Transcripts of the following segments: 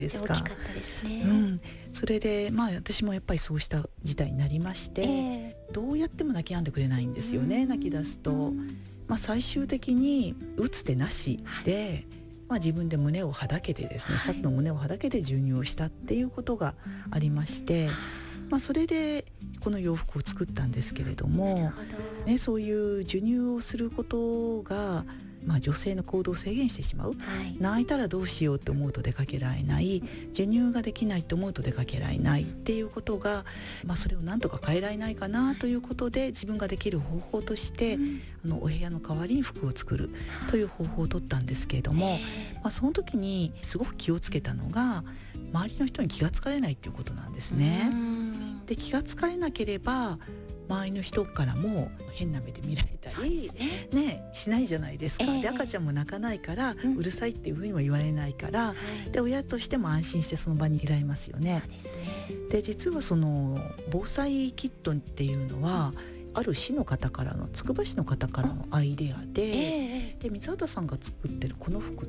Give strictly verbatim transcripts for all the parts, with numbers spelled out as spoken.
ですか。 大きかったですね、 うん、それでまあ私もやっぱりそうした事態になりまして、えー、どうやっても泣き止んでくれないんですよね。泣き出すと、まあ、最終的に打つ手なしで、はい、まあ、自分で胸をはだけてですね、はい、シャツの胸をはだけて授乳をしたっていうことがありまして、まあ、それでこの洋服を作ったんですけれども、ね、そういう授乳をすることが、まあ、女性の行動を制限してしまう、はい、泣いたらどうしようと思うと出かけられない、授乳ができないと思うと出かけられないっていうことが、まあ、それをなんとか変えられないかなということで、自分ができる方法として、うん、あのお部屋の代わりに服を作るという方法を取ったんですけれども、まあ、その時にすごく気をつけたのが、周りの人に気がつかれないっていうことなんですね。で、気がつかれなければ周りの人からも変な目で見られたり、ねね、しないじゃないですか、えー、で赤ちゃんも泣かないから、うん、うるさいっていうふうにも言われないから、はい、で親としても安心してその場にいられますよね。そうですね。で、実はその防災キットっていうのは、うん、ある市の方からの、つくば市の方からのアイデアで、えー、で水畑さんが作ってるこの服って、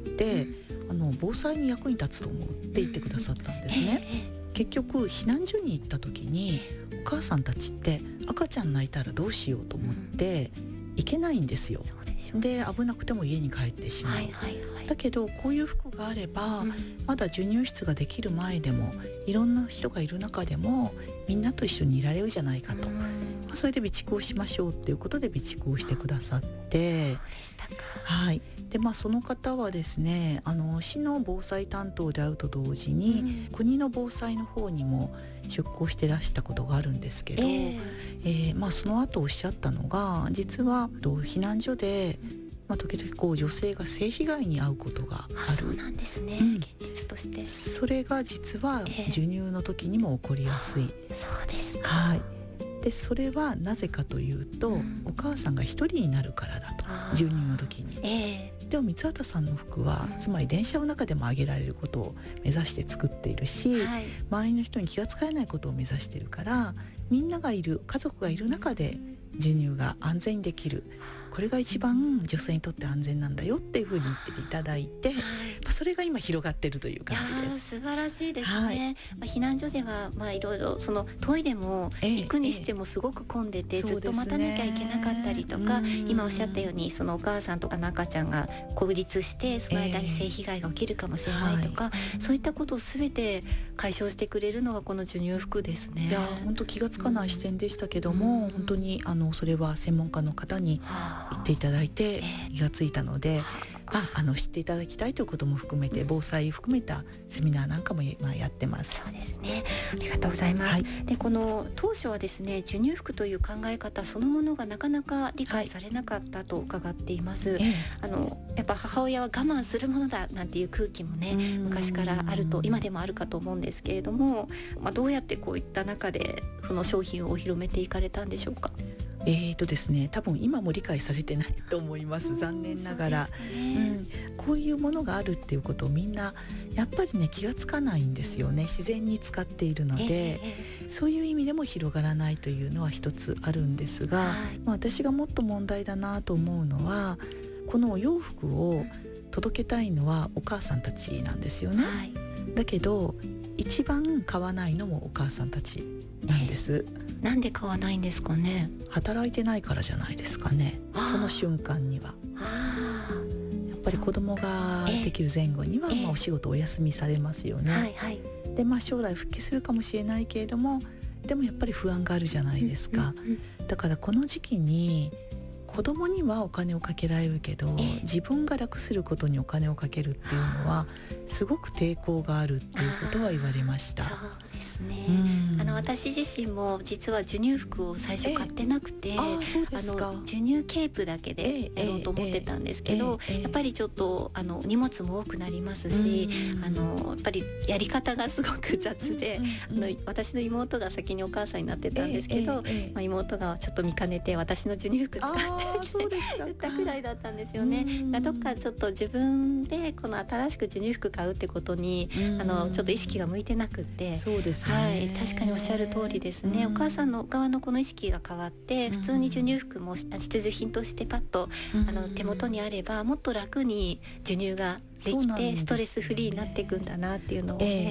うん、あの防災に役に立つと思うって言ってくださったんですね、えー結局避難所に行った時にお母さんたちって赤ちゃん泣いたらどうしようと思って行けないんですよ。で、危なくても家に帰ってしまう、はいはいはい、だけどこういう服があれば、うん、まだ授乳室ができる前でもいろんな人がいる中でもみんなと一緒にいられるじゃないかと、うん、まあ、それで備蓄をしましょうっていうことで備蓄をしてくださって、はい。で、まあ、その方はですね、あの市の防災担当であると同時に、うん、国の防災の方にも出向してらしたことがあるんですけど、えーえーまあ、その後おっしゃったのが、実は避難所で、まあ、時々こう女性が性被害に遭うことがある。あ、そうなんですね、うん、現実として。それが実は授乳の時にも起こりやすい、えー、そうですか、はい。でそれはなぜかというと、うん、お母さんが一人になるからだと、授乳の時に、えー、でも三畑さんの服は、うん、つまり電車の中でも上げられることを目指して作っているし、はい、周りの人に気がつかれないことを目指しているから、みんながいる、家族がいる中で授乳が安全にできる、これが一番女性にとって安全なんだよっていうふうに言っていただいて、はい、まあ、それが今広がってるという感じです。 素晴らしいですね、はい。まあ、避難所では、まあ、いろいろそのトイレも行くにしてもすごく混んでて、ええ、ずっと待たなきゃいけなかったりとか、今おっしゃったようにそのお母さんとか赤ちゃんが孤立してその間に性被害が起きるかもしれないとか、ええ、はい、そういったことを全て解消してくれるのがこの授乳服ですね。 いや本当気がつかない視点でしたけども、うん、本当にあのそれは専門家の方に言っていただいて気がついたので、ああの知っていただきたいということも含めて、防災含めたセミナーなんかも今やってます。 そうですね、ありがとうございます、はい。でこの当初はですね、授乳服という考え方そのものがなかなか理解されなかったと伺っています、はい、あのやっぱ母親は我慢するものだなんていう空気もね、昔からあると、今でもあるかと思うんですけれども、まあ、どうやってこういった中でその商品を広めていかれたんでしょうか。 えーとですね、多分今も理解されてないと思います、残念ながら、う、ね、うん、こういうものがあるっていうことをみんなやっぱりね気がつかないんですよね。自然に使っているので、えー、そういう意味でも広がらないというのは一つあるんですが、はい、まあ、私がもっと問題だなと思うのは、このお洋服を届けたいのはお母さんたちなんですよね、はい、だけど一番買わないのもお母さんたちなんです、えー、 なんで買わないんですかね。 働いてないからじゃないですかね。その瞬間にはやっぱり子供ができる前後には、まあ、お仕事お休みされますよね、はいはい、で、まあ、将来復帰するかもしれないけれども、でもやっぱり不安があるじゃないですか、うんうんうん、だからこの時期に子供にはお金をかけられるけど、自分が楽することにお金をかけるっていうのはすごく抵抗があるっていうことは言われました。 そうですね、うん、あの私自身も実は授乳服を最初買ってなくて、あの授乳ケープだけでやろうと思ってたんですけど、やっぱりちょっとあの荷物も多くなりますし、あのやっぱりやり方がすごく雑で、あの私の妹が先にお母さんになってたんですけど、まあ、妹がちょっと見かねて私の授乳服使ってそうですか言ったくらいだったんですよね。どっかちょっと自分でこの新しく授乳服買うってことにあのちょっと意識が向いてなくって、 そうですね、 はい、確かにおっしゃる通りですね、うん、お母さんの側のこの意識が変わって、うん、普通に授乳服も必需品としてパッと、うん、あの手元にあればもっと楽に授乳ができてストレスフリーになっていくんだなっていうのを、ね、